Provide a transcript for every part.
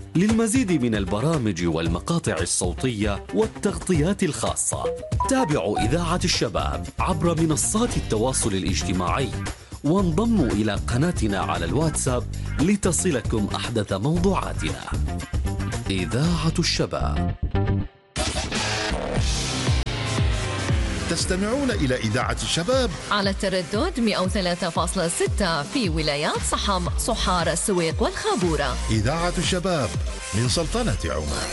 للمزيد من البرامج والمقاطع الصوتية والتغطيات الخاصة تابعوا إذاعة الشباب عبر منصات التواصل الاجتماعي، وانضموا إلى قناتنا على الواتساب لتصلكم أحدث موضوعاتنا. إذاعة الشباب. تستمعون إلى إذاعة الشباب على التردد 103.6 في ولايات صحم، صحارى، السويق والخابورة. إذاعة الشباب من سلطنة عمان.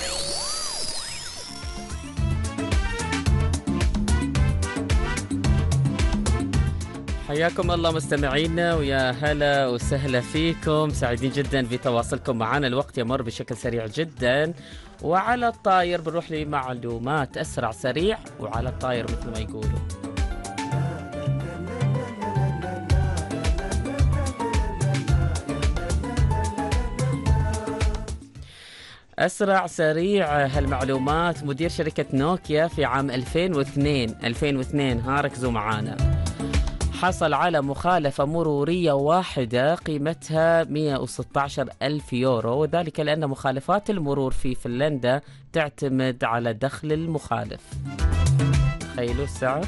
حياكم الله مستمعينا، ويا هلا وسهلا فيكم، سعيدين جدا بتواصلكم معنا. الوقت يمر بشكل سريع جدا، وعلى الطاير بنروح لمعلومات أسرع سريع وعلى الطاير مثل ما يقولوا. أسرع سريع هالمعلومات. مدير شركة نوكيا في عام 2002 ركزوا معانا، حصل على مخالفة مرورية واحدة قيمتها 116 ألف يورو، وذلك لأن مخالفات المرور في فنلندا تعتمد على دخل المخالف. تخيلوا السعر.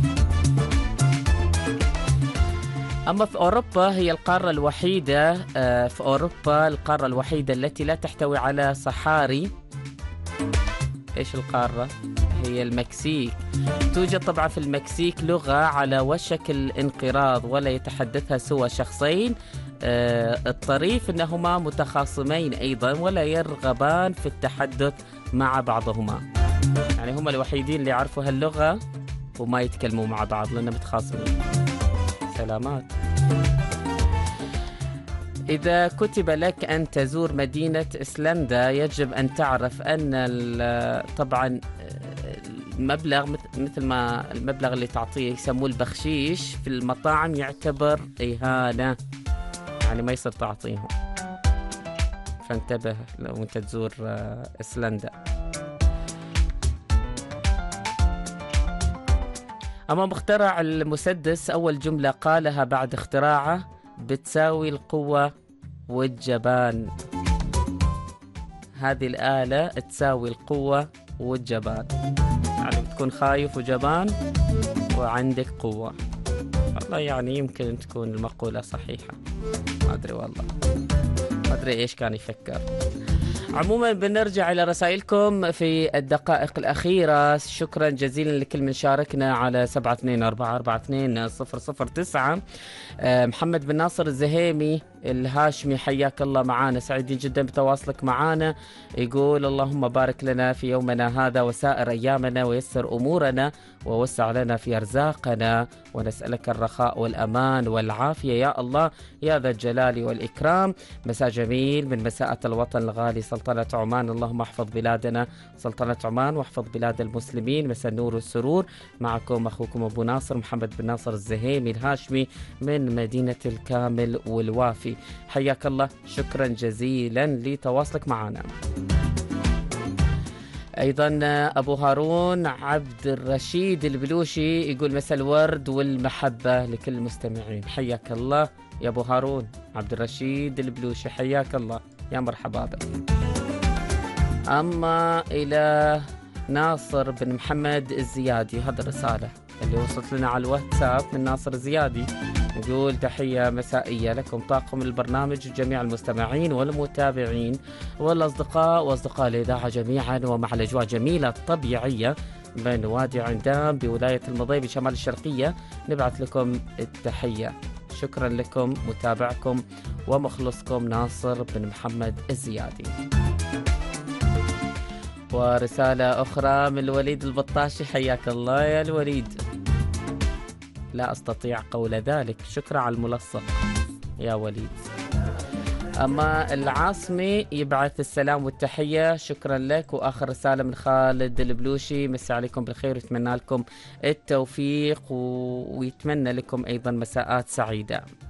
أما في أوروبا، هي القارة الوحيدة القارة الوحيدة التي لا تحتوي على صحاري. إيش القارة؟ هي المكسيك. توجد طبعا في المكسيك لغة على وشك الانقراض ولا يتحدثها سوى شخصين. الطريف أنهما متخاصمين أيضا ولا يرغبان في التحدث مع بعضهما، يعني هما الوحيدين اللي يعرفوا هاللغة وما يتكلموا مع بعض لأنهم متخاصمين. سلامات. إذا كتب لك أن تزور مدينة إسلندا، يجب أن تعرف أن طبعا المبلغ مثل ما المبلغ اللي تعطيه يسموه البخشيش في المطاعم يعتبر إهانة، يعني ما يصير تعطيهم، فانتبه لو أنت تزور إسلندا. أما مخترع المسدس، أول جملة قالها بعد اختراعه: بتساوي القوة والجبان. هذه الآلة تساوي القوة والجبان، يعني بتكون خايف وجبان وعندك قوة. والله يعني يمكن تكون المقولة صحيحة، ما أدري والله، ما أدري إيش كان يفكر. عموما بنرجع إلى رسائلكم في الدقائق الأخيرة. شكرا جزيلا لكل من شاركنا على 72442009. محمد بن ناصر الزهيمي الهاشمي، حياك الله معانا، سعيدين جدا بتواصلك معانا. يقول: اللهم بارك لنا في يومنا هذا وسائر أيامنا، ويسر أمورنا، ووسع لنا في أرزاقنا، ونسألك الرخاء والأمان والعافية يا الله يا ذا الجلال والإكرام. مساء جميل من مساءة الوطن الغالي سلطنة عمان. اللهم احفظ بلادنا سلطنة عمان واحفظ بلاد المسلمين. مساء النور والسرور، معكم أخوكم أبو ناصر محمد بن ناصر الزهيمي الهاشمي من مدينة الكامل والوافي. حياك الله، شكرا جزيلا لتواصلك معنا. أيضا أبو هارون عبد الرشيد البلوشي يقول: مساء الورد والمحبة لكل المستمعين. حياك الله يا أبو هارون عبد الرشيد البلوشي، حياك الله، يا مرحبا بك. أما إلى ناصر بن محمد الزيادي، هذا الرسالة اللي وصلت لنا على الواتساب من ناصر الزيادي، يقول: تحية مسائية لكم طاقم البرنامج وجميع المستمعين والمتابعين والأصدقاء وأصدقاء الإذاعة جميعا، ومع الأجواء جميلة طبيعية بين وادي عندام بولاية المضي بشمال الشرقية، نبعث لكم التحية. شكرا لكم، متابعكم ومخلصكم ناصر بن محمد الزيادي. ورسالة أخرى من الوليد البطاشي، حياك الله يا الوليد، لا أستطيع قول ذلك، شكرا على الملصق يا وليد. أما العاصمي يبعث السلام والتحية، شكرا لك. وآخر رسالة من خالد البلوشي: مسا عليكم بالخير ويتمنى لكم التوفيق ويتمنى لكم أيضا مساءات سعيدة.